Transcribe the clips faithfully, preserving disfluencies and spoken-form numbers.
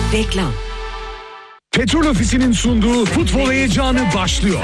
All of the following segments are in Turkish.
Reklam. Petrol Ofisi'nin sunduğu futbol heyecanı başlıyor.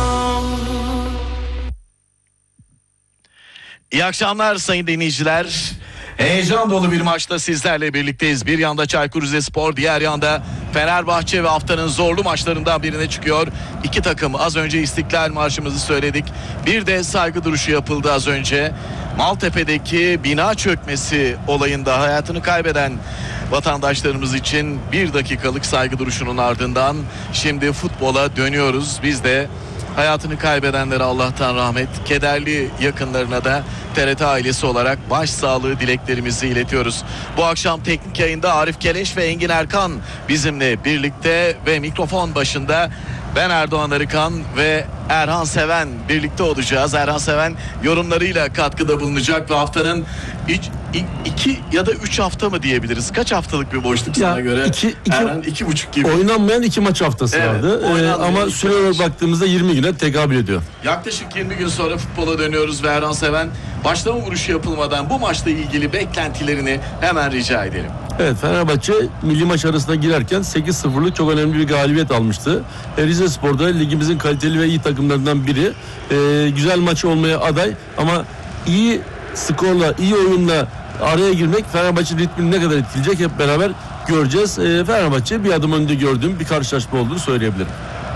İyi akşamlar sayın dinleyiciler. Heyecan dolu bir maçta sizlerle birlikteyiz. Bir yanda Çaykur Rizespor, diğer yanda Fenerbahçe ve haftanın zorlu maçlarından birine çıkıyor. İki takım, az önce İstiklal Marşımızı söyledik. Bir de saygı duruşu yapıldı az önce. Maltepe'deki bina çökmesi olayında hayatını kaybeden vatandaşlarımız için bir dakikalık saygı duruşunun ardından şimdi futbola dönüyoruz. Biz de hayatını kaybedenlere Allah'tan rahmet, kederli yakınlarına da T R T ailesi olarak başsağlığı dileklerimizi iletiyoruz. Bu akşam teknik yayında Arif Keleş ve Engin Erkan bizimle birlikte ve mikrofon başında ben Erdoğan Arıkan ve Erhan Seven birlikte olacağız. Erhan Seven yorumlarıyla katkıda bulunacak ve haftanın iki, iki ya da üç hafta mı diyebiliriz? Kaç haftalık bir boşluk ya sana göre? Iki, iki, Erhan iki buçuk gibi. Oynanmayan iki maç haftası Evet, vardı. Ee, ama süre olarak baktığımızda yirmi güne tekabül ediyor. Yaklaşık yirmi gün sonra futbola dönüyoruz ve Erhan Seven başlama vuruşu yapılmadan bu maçla ilgili beklentilerini hemen rica edelim. Evet, Fenerbahçe milli maç arasına girerken sekiz sıfırlık çok önemli bir galibiyet almıştı. E, Rizespor'da ligimizin kaliteli ve iyi takımlarından biri. E, güzel maç olmaya aday ama iyi skorla, iyi oyunla araya girmek Fenerbahçe ritmini ne kadar etkileyecek hep beraber göreceğiz. E, Fenerbahçe bir adım önde gördüğüm bir karşılaşma olduğunu söyleyebilirim.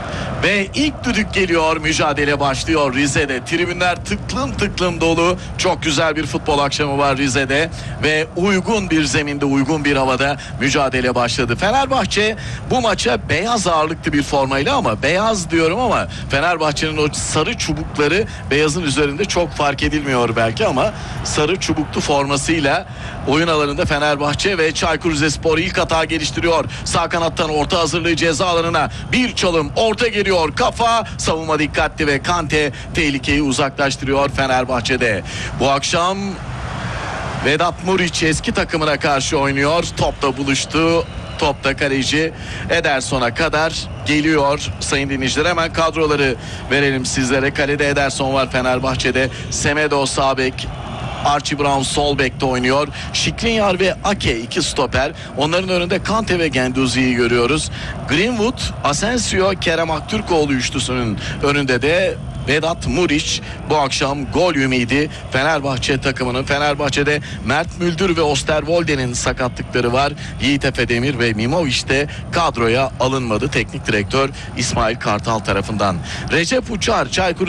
Ve ilk düdük geliyor, mücadele başlıyor Rize'de. Tribünler tıklım tıklım dolu. Çok güzel bir futbol akşamı var Rize'de. Ve uygun bir zeminde, uygun bir havada mücadele başladı. Fenerbahçe bu maça beyaz ağırlıklı bir formayla, ama beyaz diyorum ama Fenerbahçe'nin o sarı çubukları beyazın üzerinde çok fark edilmiyor belki, ama sarı çubuklu formasıyla oyun alanında Fenerbahçe ve Çaykur Rizespor ilk hata geliştiriyor. Sağ kanattan orta hazırlığı ceza alanına bir çalım, orta geliyor. Kafa, savunma dikkatli ve Kante tehlikeyi uzaklaştırıyor Fenerbahçe'de. Bu akşam Vedat Muriç eski takımına karşı oynuyor. Topla buluştu. Topta kaleci Ederson'a kadar geliyor sayın dinleyiciler. Hemen kadroları verelim sizlere. Kalede Ederson var Fenerbahçe'de. Semedo sağ bek, Archie Brown sol bekte oynuyor. Skriniar ve Ake iki stoper. Onların önünde Kante ve Genduzi'yi görüyoruz. Greenwood, Asensio, Kerem Aktürkoğlu üçlüsünün önünde de Vedat Muriç bu akşam gol ümidi Fenerbahçe takımının. Fenerbahçe'de Mert Müldür ve Osterwolde'nin sakatlıkları var. Yiğit Efedemir ve Mimovic de kadroya alınmadı teknik direktör İsmail Kartal tarafından. Recep Uçar, Çaykur